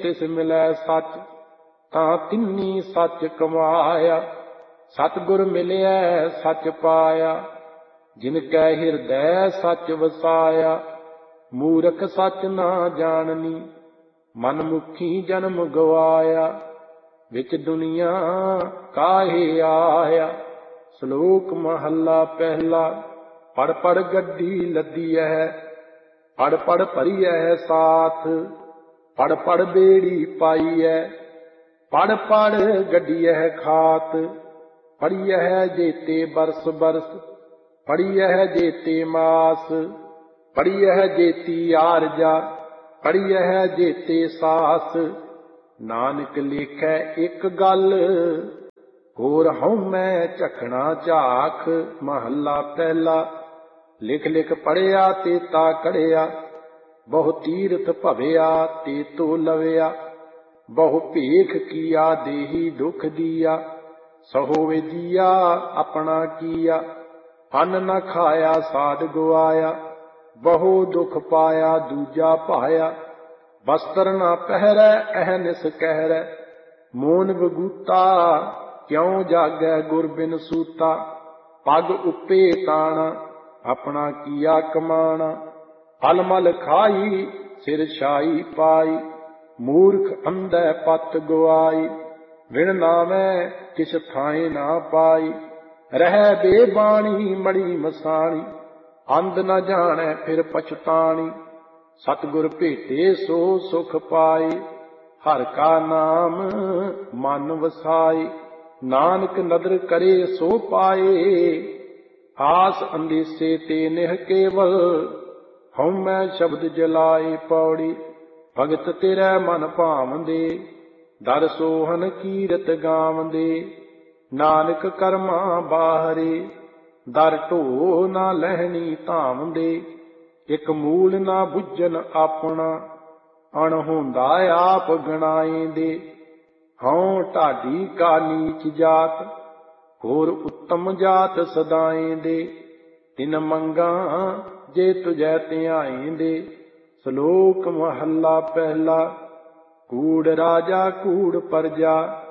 तिस मिलै सच, तां तिन्नी सच कमाया। सतगुर मिलिया सच पाया, जिन कै हिरदै सच वसाया। मूरख सच ना जाननी, मनमुखी जन्म गवाया। विच दुनिया काहे आया। श्लोक महला पहला। पढ़ पढ़ गड्डी लदी है, पढ़ पढ़ भरी है साथ। पढ़ पढ़ बेड़ी पाई है, पढ़ पढ़ गड्डी है खात। पढ़ी है जेते बरस बरस, पढ़ी है जेते मास। पढ़ी है जेती आरजा, पढ़ी है जेते सास। नानक लेखै एक गल, होर हउमै झखना झाख। महला पहला। लिख लिख पढ़िया ते ता कढ़िया, बहु तीरथ भविया ते तो लविया। बहु भेख किया देही दुख दिया, सहो विदिया अपना किया। अन्न न खाया साध गवाया, बहु दुख पाया दूजा पाया। वस्त्र न पहरै अहनिस कहरै, मोन बगूता क्यों जागै गुर बिन सूता। पग उपे ताना, अपना किया कमाना। फल मल खाई सिर छाई पाई, मूर्ख अंधे पत गवाई। बिन नामै किस थाए ना पाई, रह बेबाणी मड़ी मसाणी। अंध न जानै फिर पछताणी, सतगुर भेटे सो सुख पाई। हर का नाम मन वसाई, नानक नदर करे सो पाए। आस अंदेसे ते निह केवल, हउमੈ शब्द जलाए। पौड़ी। भगत तेरै मन भावंदे, दर सोहन कीरत गावंदे। नानक कर्मा बाहरे, दर ਢੋ ਨਾ ਲਹਿਣੀ ਧਾਵੰਦੇ। ਇਕ ਮੂਲ ਨਾ ਬੁੱਝਣ ਆਪਣਾ, ਅਣਹੋਂਦਾ ਆਪ ਗਣਾਏਂਦੇ। ਹਉ ਢਾਡੀ ਕਾ ਨੀਚ ਜਾਤ, ਹੋਰ ਉੱਤਮ ਜਾਤ ਸਦਾਏਂਦੇ। ਤਿਨ ਮੰਗਾ ਜੇ ਤੁਝੈ ਧਿਆਏਂਦੇ। ਸ਼ਲੋਕ ਮਹੱਲਾ ਪਹਿਲਾ। ਕੂੜ ਰਾਜਾ ਕੂੜ ਪਰਜਾ,